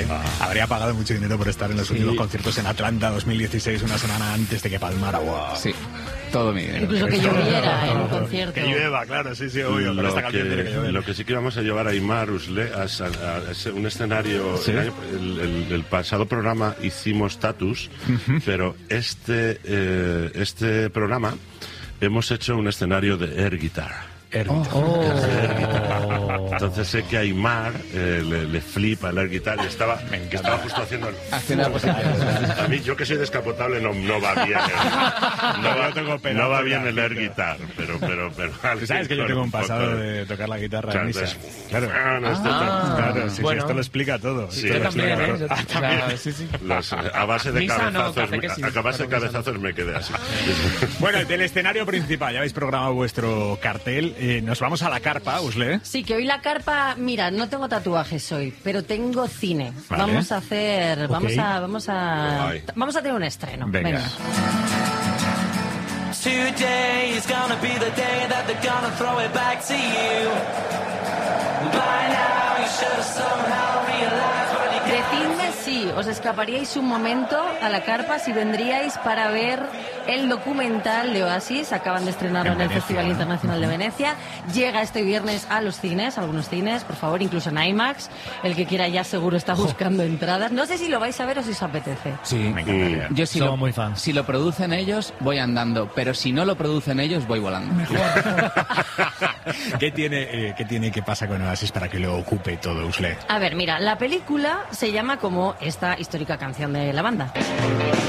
habría pagado mucho dinero por estar en los últimos conciertos en Atlanta 2016, una semana antes de que palmara. Wow. Sí, todo mi dinero. Incluso que lloviera en un concierto. Que llueva, claro, sí, obvio. Pero esta canción tiene que llover. Lo que sí que vamos a llevar a Aimar Usle a un escenario. ¿Sí? El pasado programa hicimos Tatus, pero este programa hemos hecho un escenario de air guitar. Entonces sé que a Aimar le flipa el air guitar y estaba justo haciendo a mí, yo que soy descapotable, no va bien no va bien el air guitar, pero tú sabes que yo tengo un pasado de tocar la guitarra en misa. Claro, sí, bueno, esto lo explica todo. Sí, yo también, a base de cabezazos me quedé así. Bueno, del escenario principal, ya habéis programado vuestro cartel. Nos vamos a la carpa, Usle. Sí, que hoy la carpa, mira, no tengo tatuajes hoy, pero tengo cine. Vale. Vamos a hacer, Okay. vamos a tener un estreno. Venga. Today is gonna be the day that they're gonna throw it back to you. By now you should have somehow realized what you Decidme si os escaparíais un momento a la carpa si vendríais para ver el documental de Oasis. Acaban de estrenarlo en el Festival Internacional de Venecia. Llega este viernes a los cines, algunos cines, por favor, incluso en IMAX. El que quiera ya seguro está buscando entradas. No sé si lo vais a ver o si os apetece. Sí, Me encantaría. yo Somos muy fans. Si lo producen ellos, voy andando, pero si no lo producen ellos, voy volando. ¿Qué tiene y qué pasa con Oasis para que lo ocupe todo, Usle? A ver, mira, la película se llama como esta histórica canción de la banda.